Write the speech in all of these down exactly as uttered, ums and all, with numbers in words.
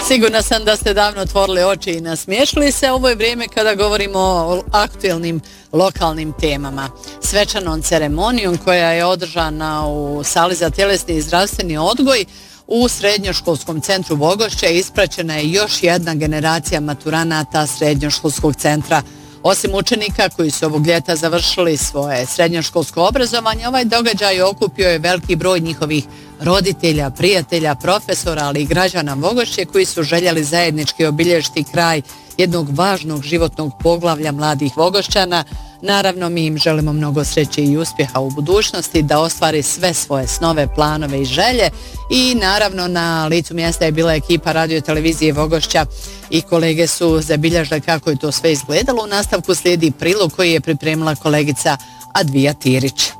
Sigurna sam da ste davno otvorili oči i nasmiješili se. Ovo je vrijeme kada govorimo o aktuelnim lokalnim temama. Svečanom ceremonijom koja je održana u sali za tjelesni i zdravstveni odgoj u Srednjoškolskom centru Vogošće ispraćena je još jedna generacija maturanata Srednjoškolskog centra. Osim učenika koji su ovog ljeta završili svoje srednjoškolsko obrazovanje, ovaj događaj okupio je veliki broj njihovih roditelja, prijatelja, profesora, ali i građana Vogošće koji su željeli zajednički obilježiti kraj jednog važnog životnog poglavlja mladih Vogošćana. Naravno, mi im želimo mnogo sreće i uspjeha u budućnosti, da ostvari sve svoje snove, planove i želje. I naravno, na licu mjesta je bila ekipa radio televizije Vogošća i kolege su zabilježile kako je to sve izgledalo. U nastavku slijedi prilog koji je pripremila kolegica Advija Tirić.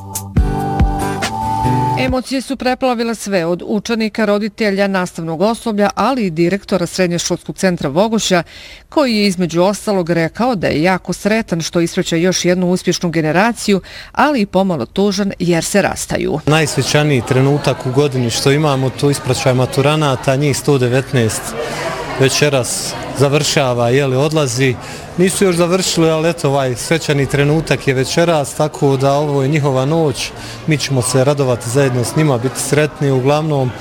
Emocije su preplavile sve od učenika, roditelja, nastavnog osoblja, ali i direktora Srednjoškolskog centra Vogošća, koji je između ostalog rekao da je jako sretan što ispraća još jednu uspješnu generaciju, ali i pomalo tužan jer se rastaju. Najsvećaniji trenutak u godini što imamo, to ispraćaj maturanata, njih sto devetnaest večeras završava, jeli, odlazi. Nisu još završili, ali eto, ovaj svečani trenutak je večeras, tako da ovo je njihova noć. Mi ćemo se radovati zajedno s njima, biti sretni. Uglavnom,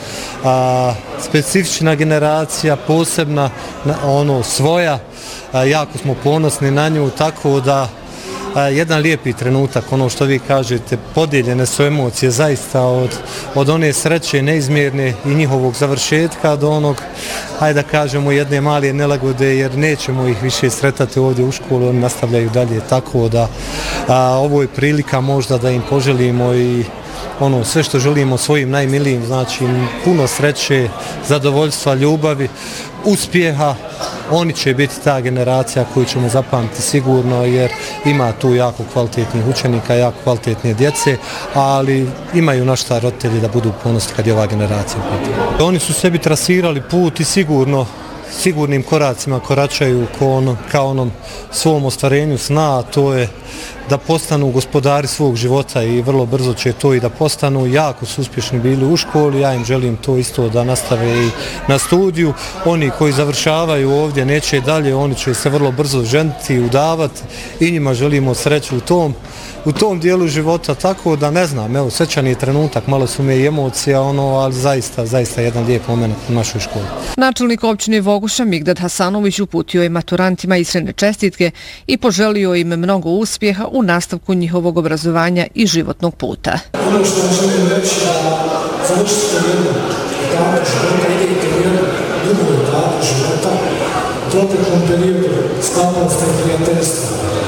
a, specifična generacija, posebna, ono, svoja, a, jako smo ponosni na nju, tako da a, jedan lijepi trenutak, ono što vi kažete, podijeljene su emocije zaista od, od one sreće neizmjerne i njihovog završetka do onog, hajde da kažemo, jedne male nelagode, jer nećemo ih više sretati ovdje u školu, oni nastavljaju dalje, tako da a, ovo je prilika možda da im poželimo i ono sve što želimo svojim najmilijim, znači puno sreće, zadovoljstva, ljubavi, uspjeha. Oni će biti ta generacija koju ćemo zapamtiti sigurno, jer ima tu jako kvalitetnih učenika, jako kvalitetne djece, ali imaju na šta roditelji da budu ponosni kad je ova generacija. Oni su sebi trasirali put i sigurno sigurnim koracima koračaju ka onom, ka onom svom ostvarenju sna, a to je da postanu gospodari svog života i vrlo brzo će to i da postanu. Jako su uspješni bili u školi, ja im želim to isto da nastave i na studiju. Oni koji završavaju ovdje neće dalje, oni će se vrlo brzo ženiti i udavati i njima želimo sreću u tom u tom dijelu života, tako da ne znam, evo, svečan je trenutak, malo su mi i emocija, ono, ali zaista, zaista jedan lijep moment u našoj školi. Načelnik općine Vogošća Migdad Hasanović uputio je maturantima iskrene čestitke i poželio im mnogo uspjeha u nastavku njihovog obrazovanja i životnog puta. Ono što vam želim reći da završite jednu etapu života, idete u jednu drugu etapu života, u proteklom periodu sklapali ste prijateljstva.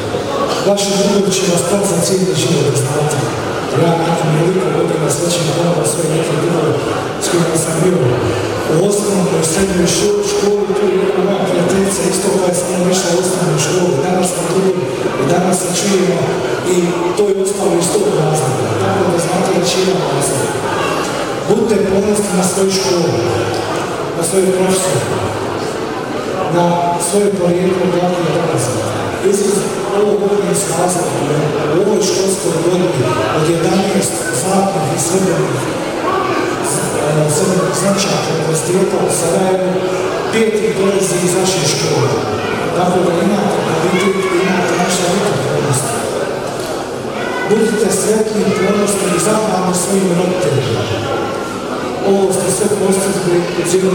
Vaši drugovi će vas tad za cijeli život da znate. Ja nakon veliko godina srećem ponovno svoje neke drugovi s kojima sam bio u osnovnom i srednjoj školi. Tu je jedna moja prijateljica isto koja je s njom išla u osnovnoj školi. Danas smo drugovi i danas se čujemo i to je ostalo iz tog razloga. Tako da znate da će imam razloga. Budite ponosni na svoju školu, na svoje profesore, na svoje porijeklo glavne i dolazne. Izraz ovo godine skazati u ovoj školskoj godini od jedanaest zlatnih i srebrnih značaka univerziteta u Sarajevu, pet ih dolazi iz naše škole. Tako da imate kvalitet i imate naša velika prednost. Budite sretni, ponosni i zahvalni svojim roditeljima. Ovo ste sve postigli u